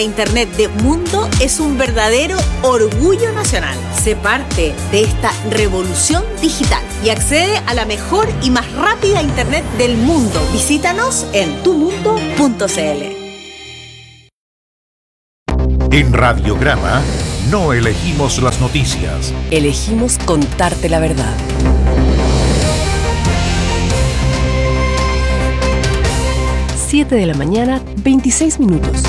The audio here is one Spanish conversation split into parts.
Internet de Mundo es un verdadero orgullo nacional. Sé parte de esta revolución digital y accede a la mejor y más rápida Internet del mundo. Visítanos en tumundo.cl. En Radiograma no elegimos las noticias. Elegimos contarte la verdad. 7 de la mañana, 26 minutos.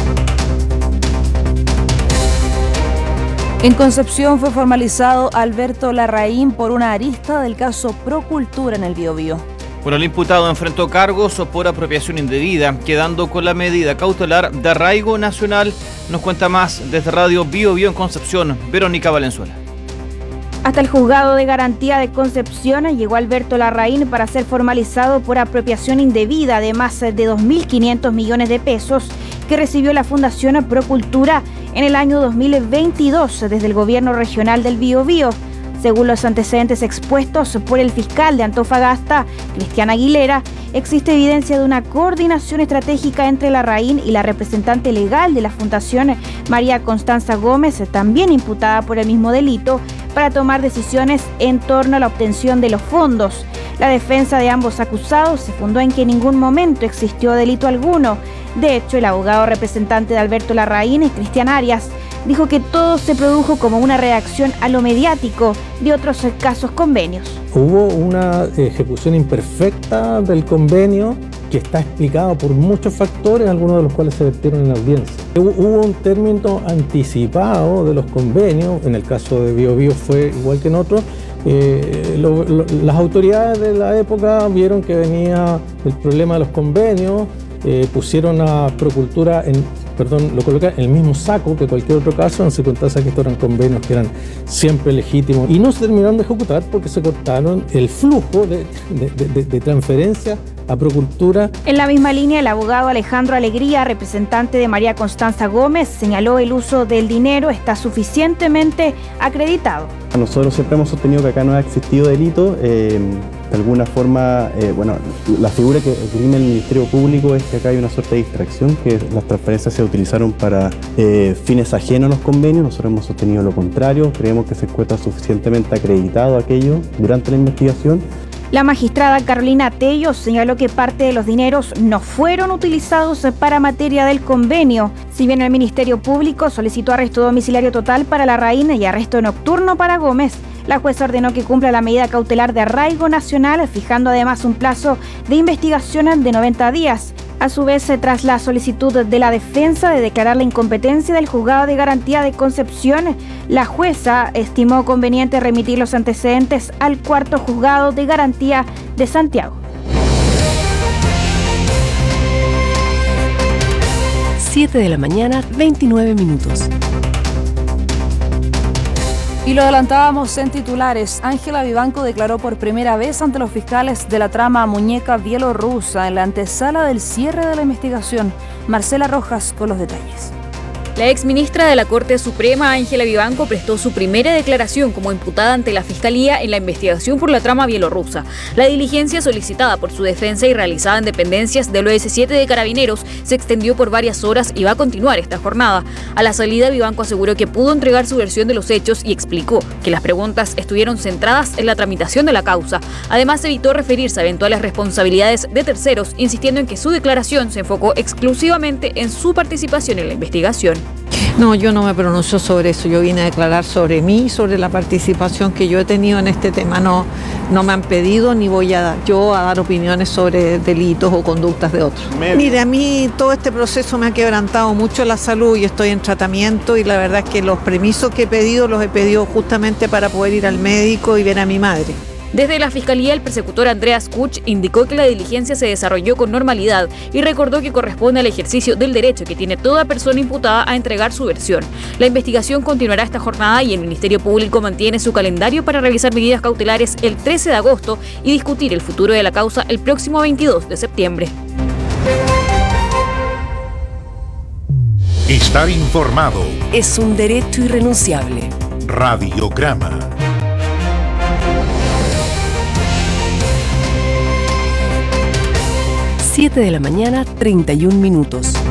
En Concepción fue formalizado Alberto Larraín por una arista del caso Procultura en el Biobío. Bueno, el imputado enfrentó cargos por apropiación indebida, quedando con la medida cautelar de arraigo nacional. Nos cuenta más desde Radio Biobío en Concepción, Verónica Valenzuela. Hasta el juzgado de garantía de Concepción llegó Alberto Larraín para ser formalizado por apropiación indebida de más de 2.500 millones de pesos que recibió la Fundación Procultura en el año 2022 desde el gobierno regional del Biobío. Según los antecedentes expuestos por el fiscal de Antofagasta, Cristian Aguilera, existe evidencia de una coordinación estratégica entre Larraín y la representante legal de la Fundación, María Constanza Gómez, también imputada por el mismo delito, para tomar decisiones en torno a la obtención de los fondos. La defensa de ambos acusados se fundó en que en ningún momento existió delito alguno. De hecho, el abogado representante de Alberto Larraín, Cristian Arias, dijo que todo se produjo como una reacción a lo mediático de otros casos convenios. Hubo una ejecución imperfecta del convenio que está explicado por muchos factores, algunos de los cuales se vertieron en la audiencia. Hubo un término anticipado de los convenios, en el caso de Biobío fue igual que en otros. Las autoridades de la época vieron que venía el problema de los convenios, pusieron a Procultura lo colocaron en el mismo saco que cualquier otro caso, en circunstancias que estos eran convenios que eran siempre legítimos y no se terminaron de ejecutar porque se cortaron el flujo de transferencia a Procultura. En la misma línea, el abogado Alejandro Alegría, representante de María Constanza Gómez, señaló el uso del dinero está suficientemente acreditado. Nosotros siempre hemos sostenido que acá no ha existido delito. De alguna forma, la figura que esgrime el Ministerio Público es que acá hay una suerte de distracción, que las transferencias se utilizaron para fines ajenos a los convenios. Nosotros hemos sostenido lo contrario, creemos que se encuentra suficientemente acreditado aquello durante la investigación. La magistrada Carolina Tello señaló que parte de los dineros no fueron utilizados para materia del convenio. Si bien el Ministerio Público solicitó arresto domiciliario total para Larraín y arresto nocturno para Gómez, la jueza ordenó que cumpla la medida cautelar de arraigo nacional, fijando además un plazo de investigación de 90 días. A su vez, tras la solicitud de la defensa de declarar la incompetencia del juzgado de garantía de Concepción, la jueza estimó conveniente remitir los antecedentes al cuarto juzgado de garantía de Santiago. 7 de la mañana, 29 minutos. Y lo adelantábamos en titulares. Ángela Vivanco declaró por primera vez ante los fiscales de la trama Muñeca Bielorrusa en la antesala del cierre de la investigación. Marcela Rojas con los detalles. La exministra de la Corte Suprema, Ángela Vivanco, prestó su primera declaración como imputada ante la Fiscalía en la investigación por la trama bielorrusa. La diligencia solicitada por su defensa y realizada en dependencias del OS7 de Carabineros se extendió por varias horas y va a continuar esta jornada. A la salida, Vivanco aseguró que pudo entregar su versión de los hechos y explicó que las preguntas estuvieron centradas en la tramitación de la causa. Además, evitó referirse a eventuales responsabilidades de terceros, insistiendo en que su declaración se enfocó exclusivamente en su participación en la investigación. No, yo no me pronuncio sobre eso, yo vine a declarar sobre mí, sobre la participación que yo he tenido en este tema. No me han pedido ni voy a dar opiniones sobre delitos o conductas de otros. Mire, a mí todo este proceso me ha quebrantado mucho la salud y estoy en tratamiento y la verdad es que los permisos que he pedido los he pedido justamente para poder ir al médico y ver a mi madre. Desde la Fiscalía, el persecutor Andreas Kuch indicó que la diligencia se desarrolló con normalidad y recordó que corresponde al ejercicio del derecho que tiene toda persona imputada a entregar su versión. La investigación continuará esta jornada y el Ministerio Público mantiene su calendario para revisar medidas cautelares el 13 de agosto y discutir el futuro de la causa el próximo 22 de septiembre. Estar informado es un derecho irrenunciable. Radiograma. 7 de la mañana, 31 minutos.